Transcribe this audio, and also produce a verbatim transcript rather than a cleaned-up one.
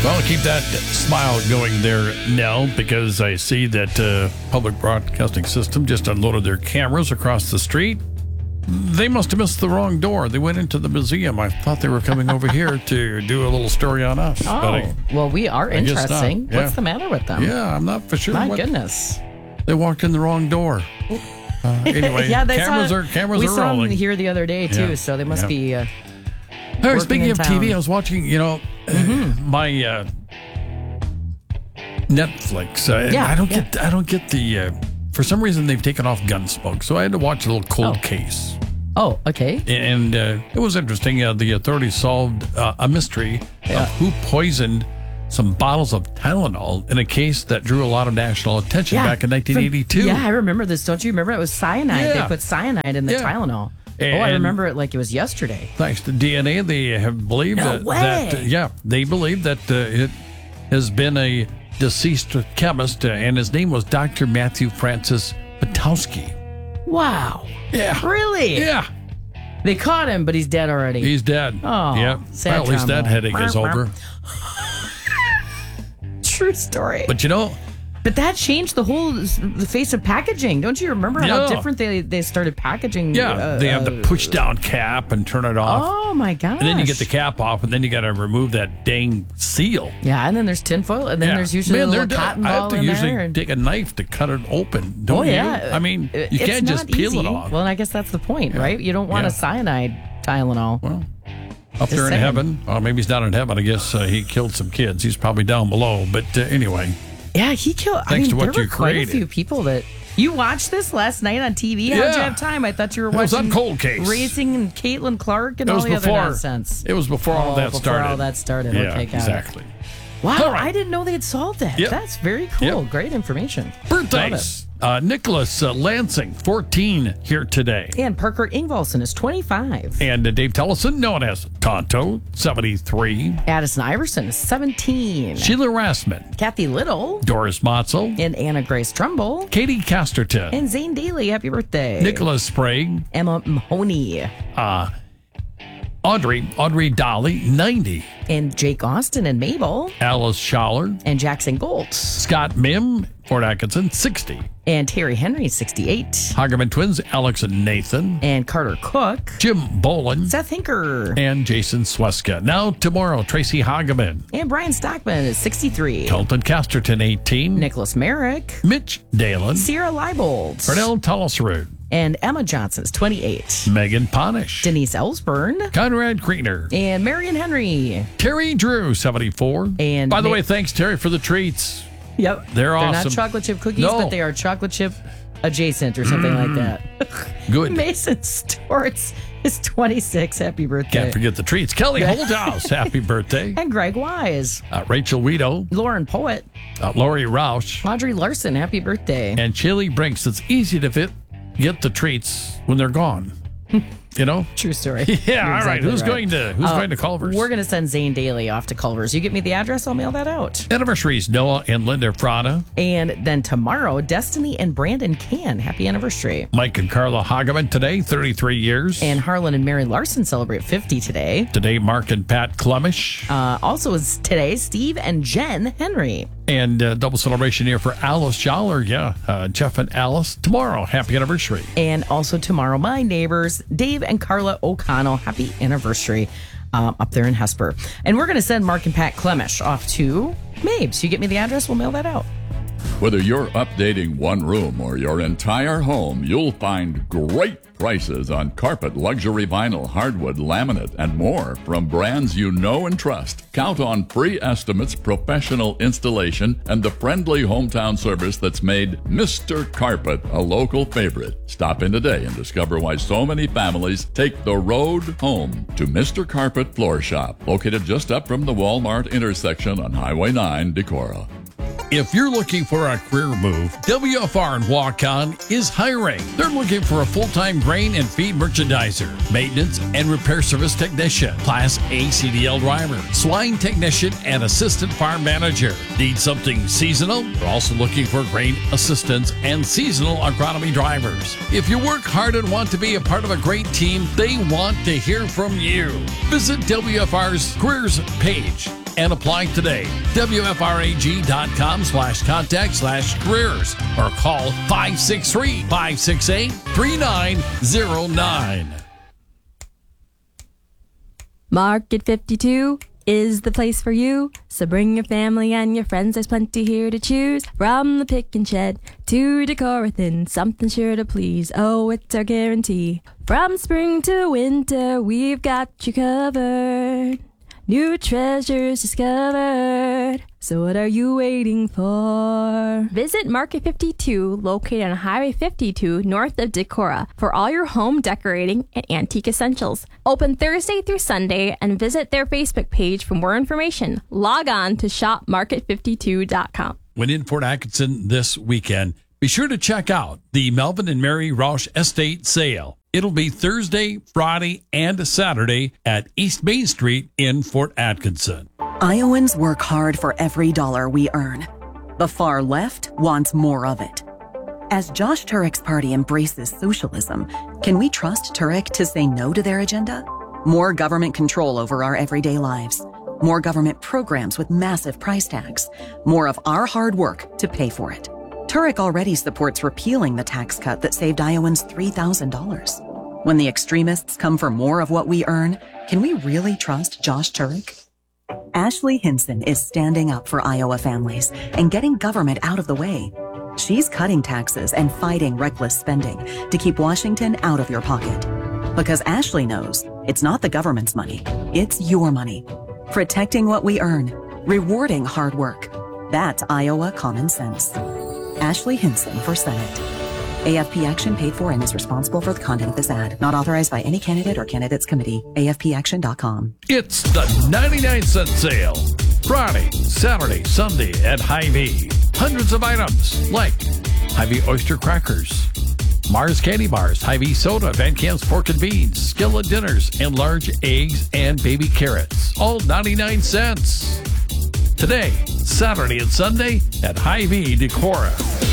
Well, keep that smile going there, Nell, because I see that uh, Public Broadcasting System just unloaded their cameras across the street. They must have missed the wrong door. They went into the museum. I thought they were coming over here to do a little story on us. Oh, but I, well, we are I guess interesting. not. Yeah. What's the matter with them? Yeah, I'm not for sure. My what, goodness. They walked in the wrong door. Uh, anyway, yeah, they cameras saw, are cameras we are saw rolling. them here the other day, too, Yeah. so they must Yeah. be uh, Hey, working speaking in of T V, town. I was watching, you know, Mm-hmm. my uh, Netflix. Uh, Yeah, I don't yeah. get. I don't get the. Uh, for some reason, they've taken off Gunsmoke, so I had to watch a little Cold Oh. Case, Oh, okay. and uh, it was interesting. Uh, the authorities solved uh, a mystery Yeah. of who poisoned some bottles of Tylenol in a case that drew a lot of national attention back in nineteen eighty-two. Yeah, I remember this. Don't you remember? It was cyanide. Yeah. They put cyanide in the Yeah. Tylenol. oh, I And- remember it like it was yesterday. Thanks to D N A, they have believed No that, way. that yeah, they believe that uh, it has been a deceased chemist, uh, and his name was Doctor Matthew Francis Patowski. Wow. Yeah, Really? yeah, They caught him, but he's dead already. he's dead. Oh, yeah. sad Well, at least that trauma. headache is over. True story. But, But you know, that changed the whole the face of packaging. Don't you remember how Yeah. different they, they started packaging? yeah, uh, they have uh, the push down cap and turn it off, Oh, my gosh. and then you get the cap off, and then you got to remove that dang seal. Yeah, and then there's tinfoil, and then Yeah. there's usually Man, a little they're- cotton I ball have to in usually there. and- take a knife to cut it open. Don't oh, yeah. you? I mean, you It's can't just not peel easy. it off. Well, and I guess that's the point, right? You don't want Yeah. a cyanide Tylenol. Well, up there in saying. heaven. Oh, maybe he's not in heaven. I guess uh, he killed some kids. He's probably down below. But uh, anyway, Yeah, he killed. I Thanks mean, to what there you were quite created. a few people that. You watched this last night on T V? How'd you Yeah. have time? I thought you were It was watching on Cold Case. Racing and Caitlin Clark and it all was the before. other nonsense. It was before all Oh, that before started. all that started. Yeah, Okay, got it. exactly. Wow, All right. I didn't know they had solved that. Yep. That's very cool. Yep. Great information. Love Birthdays. Uh, Nicholas uh, Lansing, fourteen, here today. it. And Parker Ingvalson is twenty-five. And uh, Dave Tellison, known as Tonto, seventy-three. Addison Iverson is seventeen. Sheila Rassman, Kathy Little Doris Motzel, and Anna Grace Trumbull. Katie Casterton, And Zane Daly, happy birthday. Nicholas Sprague, Emma Mahoney. uh, Audrey, Audrey Dolly, ninety. And Jake Austin and Mabel. Alice Schaller, And Jackson Goltz. Scott Mim, Fort Atkinson, sixty. And Terry Henry, sixty-eight. Hagerman twins, Alex and Nathan, And Carter Cook. Jim Bolin, Seth Hinker. and Jason Sweska. Now, tomorrow, Tracy Hageman, And Brian Stockman is sixty-three. Colton Casterton, eighteen. Nicholas Merrick. Mitch Dalen, Sierra Leibold. Pernell Tullisrud, And Emma Johnson is twenty-eight. Megan Ponish, Denise Ellsburn. Conrad Kriener, And Marion Henry. Terry Drew, seventy-four. And by the Ma- way, thanks, Terry, for the treats. Yep. They're They're awesome. not chocolate chip cookies, No. but they are chocolate chip adjacent or something like that. Good. Mason Storts is twenty-six. Happy birthday. Can't forget the treats. Kelly Holdhouse, happy birthday. And Greg Wise. Uh, Rachel Weedo, Lauren Poet. uh, Lori Roush, Audrey Larson, happy birthday. and Chili Brinks. It's easy to fit, get the treats when they're gone. You know? True story. Yeah, You're all right. exactly Who's right. going to who's Uh, going to Culver's? We're going to send Zane Daly off to Culver's. You get me the address, I'll mail that out. Anniversaries, Noah and Linda Frada, And then tomorrow, Destiny and Brandon Can. Happy anniversary. Mike and Carla Hageman today, thirty-three years. And Harlan and Mary Larson celebrate fifty today. Today, Mark and Pat Clemish. Uh, also is today, Steve and Jen Henry. And uh, double celebration here for Alice Schaller. Yeah, uh, Jeff and Alice. Tomorrow, happy anniversary. And also tomorrow, my neighbors, Dave and Carla O'Connell. Happy anniversary um, up there in Hesper. And we're going to send Mark and Pat Clemish off to Mabes. You get me the address, we'll mail that out. Whether you're updating one room or your entire home, you'll find great prices on carpet, luxury vinyl, hardwood, laminate, and more from brands you know and trust. Count on free estimates, professional installation, and the friendly hometown service that's made Mister Carpet a local favorite. Stop in today and discover why so many families take the road home to Mister Carpet Floor Shop, located just up from the Walmart intersection on Highway nine, Decorah. If you're looking for a career move, W F R and Walk-On is hiring. They're looking for a full-time grain and feed merchandiser, maintenance and repair service technician, Class A C D L driver, swine technician, and assistant farm manager. Need something seasonal? They're also looking for grain assistants and seasonal agronomy drivers. If you work hard and want to be a part of a great team, they want to hear from you. Visit W F R's careers page and apply today. W F R A G dot com slash contact slash careers or call five six three, five six eight, three nine zero nine. Market fifty-two is the place for you. So bring your family and your friends, there's plenty here to choose. From the pick and shed to Decorathin, something sure to please. Oh, it's our guarantee. From spring to winter, we've got you covered. New treasures discovered. So what are you waiting for? Visit Market fifty-two, located on Highway fifty-two, north of Decorah, for all your home decorating and antique essentials. Open Thursday through Sunday, and visit their Facebook page for more information. Log on to shop market fifty-two dot com. When in Fort Atkinson this weekend, be sure to check out the Melvin and Mary Rausch Estate Sale. It'll be Thursday, Friday, and Saturday at East Main Street in Fort Atkinson. Iowans work hard for every dollar we earn. The far left wants more of it. As Josh Turek's party embraces socialism, can we trust Turek to say no to their agenda? More government control over our everyday lives. More government programs with massive price tags. More of our hard work to pay for it. Turek already supports repealing the tax cut that saved Iowans three thousand dollars. When the extremists come for more of what we earn, can we really trust Josh Turek? Ashley Hinson is standing up for Iowa families and getting government out of the way. She's cutting taxes and fighting reckless spending to keep Washington out of your pocket. Because Ashley knows it's not the government's money, it's your money. Protecting what we earn, rewarding hard work. That's Iowa common sense. Ashley Hinson for Senate. A F P Action paid for and is responsible for the content of this ad. Not authorized by any candidate or candidates committee. A F P action dot com. It's the ninety-nine cent sale. Friday, Saturday, Sunday at Hy-Vee. Hundreds of items like Hy-Vee oyster crackers, Mars candy bars, Hy-Vee soda, Van Camp's pork and beans, skillet dinners, and large eggs and baby carrots. All ninety-nine cents. Today, Saturday and Sunday at Hy-Vee Decorah.